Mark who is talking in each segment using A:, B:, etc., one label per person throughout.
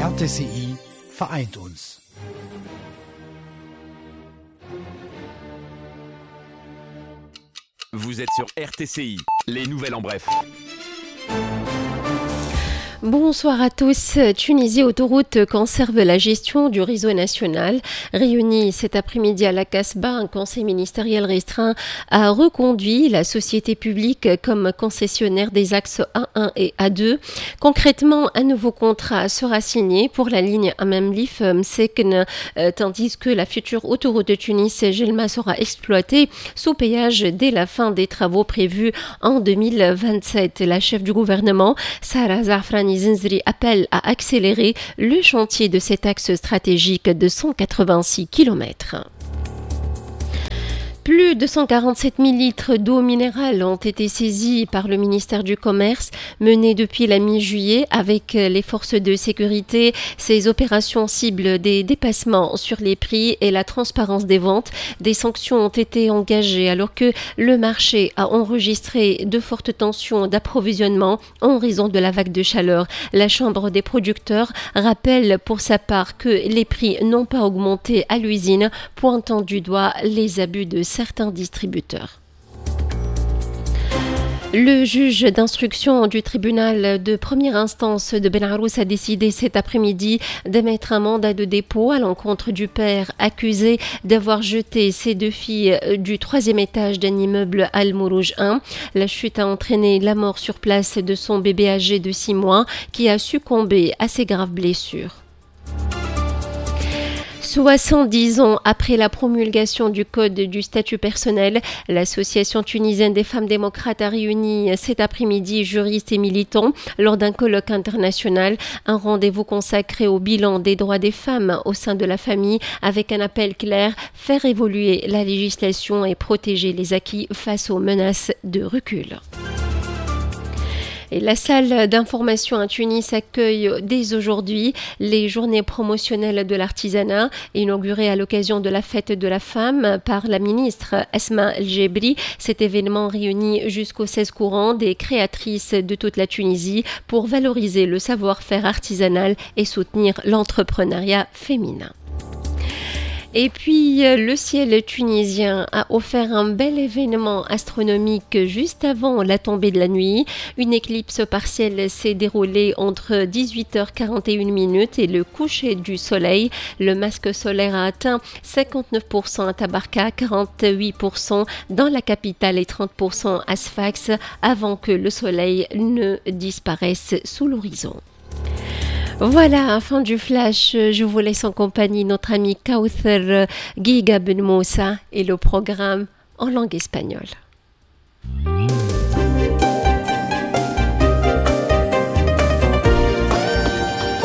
A: RTCI vereint uns.
B: Vous êtes sur RTCI, les nouvelles en bref.
C: Bonsoir à tous. Tunisie Autoroute conserve la gestion du réseau national. Réuni cet après-midi à la Casbah, un conseil ministériel restreint a reconduit la société publique comme concessionnaire des axes A1 et A2. Concrètement, un nouveau contrat sera signé pour la ligne Amamlif-Msekne, tandis que la future autoroute de Tunis-Gelma sera exploitée sous péage dès la fin des travaux prévus en 2027. La chef du gouvernement, Sarah Zafrani Zinzri, appelle à accélérer le chantier de cet axe stratégique de 186 km. Plus de 147 000 litres d'eau minérale ont été saisis par le ministère du Commerce, menés depuis la mi-juillet avec les forces de sécurité. Ces opérations ciblent des dépassements sur les prix et la transparence des ventes. Des sanctions ont été engagées alors que le marché a enregistré de fortes tensions d'approvisionnement en raison de la vague de chaleur. La Chambre des producteurs rappelle pour sa part que les prix n'ont pas augmenté à l'usine, pointant du doigt les abus de certains distributeurs. Le juge d'instruction du tribunal de première instance de Ben Arous a décidé cet après-midi d'émettre un mandat de dépôt à l'encontre du père accusé d'avoir jeté ses deux filles du 3e étage d'un immeuble Al-Mourouj 1. La chute a entraîné la mort sur place de son bébé âgé de 6 mois qui a succombé à ses graves blessures. 70 ans après la promulgation du Code du statut personnel, l'Association tunisienne des femmes démocrates a réuni cet après-midi juristes et militants lors d'un colloque international, un rendez-vous consacré au bilan des droits des femmes au sein de la famille avec un appel clair, faire évoluer la législation et protéger les acquis face aux menaces de recul. Et la salle d'information à Tunis accueille dès aujourd'hui les journées promotionnelles de l'artisanat, inaugurées à l'occasion de la fête de la femme par la ministre Esma El Jebri. Cet événement réunit jusqu'au 16 courant des créatrices de toute la Tunisie pour valoriser le savoir-faire artisanal et soutenir l'entrepreneuriat féminin. Et puis, le ciel tunisien a offert un bel événement astronomique juste avant la tombée de la nuit. Une éclipse partielle s'est déroulée entre 18h41 et le coucher du soleil. Le masque solaire a atteint 59% à Tabarka, 48% dans la capitale et 30% à Sfax avant que le soleil ne disparaisse sous l'horizon. Voilà, fin du flash. Je vous laisse en compagnie notre ami Kauthar Giga Ben Moussa et le programme en langue espagnole.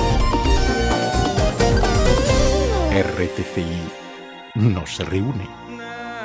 A: RTCI nos reúne.